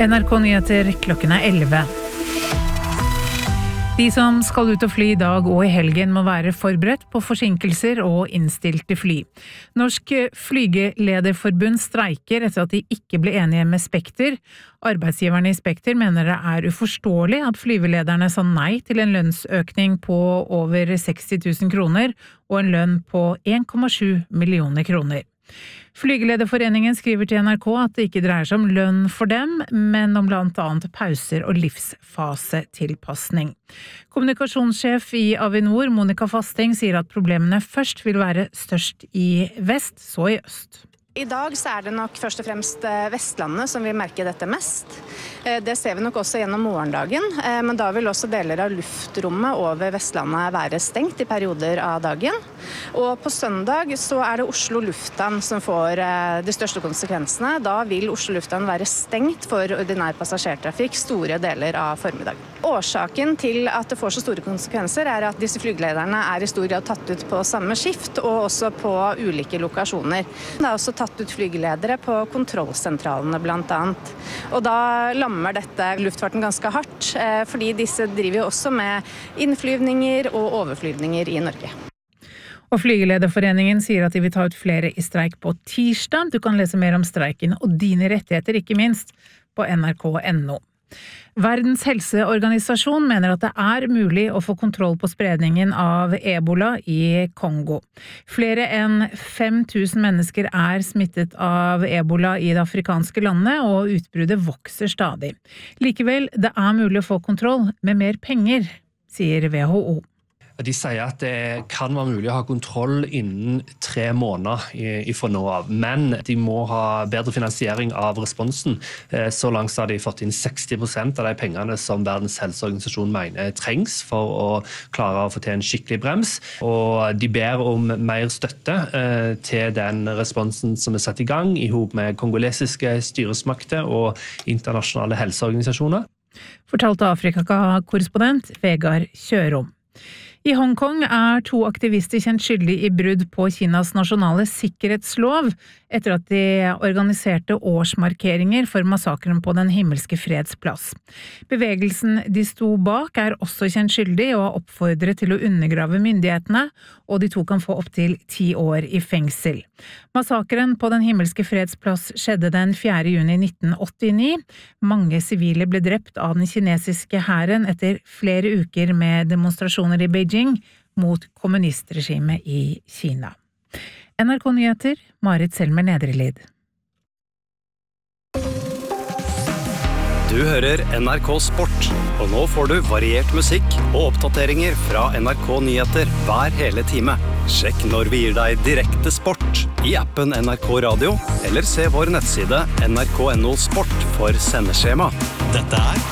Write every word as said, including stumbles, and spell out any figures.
N R K Nyheter, klokken er elleve. De som skal ut og fly I dag og I helgen må være forberedt på forsinkelser og innstilte fly. Norsk Flygelederforbund streiker etter at de ikke ble enige med Spekter. Arbeidsgiverne I Spekter mener det er uforståelig at flyvelederne sa nei til en lønnsøkning på over seksti tusen kroner og en lønn på en komma sju millioner kroner. Flygelederforeningen skriver til N R K at det ikke dreier seg om lønn for dem, men om blant annet pauser og livsfasetilpasning. Kommunikasjonssjef I Avinor, Monica Fasting, sier at problemene først vil være størst I vest, så I øst. I dag så er det nok først og fremst Vestlandet som vil merke dette mest. Det ser vi nok også gjennom morgendagen, men da vil også deler av luftrommet over Vestlandet være stengt I perioder av dagen. Og på søndag så er det Oslo Lufthavn som får de største konsekvensene. Da vil Oslo Lufthavn være stengt for ordinær passasjertrafikk store deler av formiddagen. Årsaken til at det får så store konsekvenser er at disse flygelederne er I stor grad tatt ut på samme skift og også på ulike lokasjoner. Det er også tatt ut flygeledere på kontrollsentralene blant annet. Og da lammer dette luftfarten ganske hardt, fordi disse driver jo også med innflyvninger og overflyvninger I Norge. Og Flygelederforeningen sier at de vil ta ut flere I streik på tirsdag. Du kan lese mer om streiken og dine rettigheter, ikke minst, på N R K punktum N O. Verdens helseorganisasjon mener at det er mulig å få kontroll på spredningen av ebola I Kongo. Flere enn fem tusen mennesker er smittet av ebola I det afrikanske landet, og utbruddet vokser stadig. Likevel, det er mulig å få kontroll med mer penger, sier W H O. De sier at det kan være mulig å ha kontroll innen tre måneder fra nå av, men de må ha bedre finansiering av responsen. Så langt har de fått inn seksti prosent av de pengene som Verdens helseorganisasjon mener trengs for å klare å få til en skikkelig brems, og de ber om mer støtte til den responsen som er satt I gang I hop med kongolesiske styresmakter og internasjonale helseorganisasjoner. Fortalte Afrika-korrespondent Vegard Kjørom. I Hongkong er to aktivister kjent skyldig I brudd på Kinas nasjonale sikkerhetslov etter at de organiserte årsmarkeringer for massakren på Den himmelske freds plass. Bevegelsen de sto bak er også kjent skyldig og har oppfordret til å undergrave myndighetene, og de to kan få opp til ti år I fengsel. Massakren på Den himmelske freds plass skjedde den fjerde juni nitten åttini. Mange sivile ble drept av den kinesiske hæren etter flere uker med demonstrasjoner I Beijing mot kommunistregimet I Kina. N R K Nyheter, Marit Selmer Nedrelid. Du hører N R K Sport, og nå får du variert musikk og oppdateringer fra N R K Nyheter hver hele time. Sjekk når vi gir deg direkte sport I appen N R K Radio, eller se vår nettside N R K punktum N O Sport for sendeskjema. Dette er